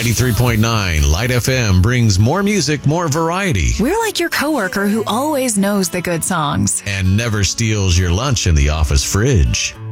93.9 Light FM brings more music, more variety, We're like your coworker who always knows the good songs. and never steals your lunch in the office fridge.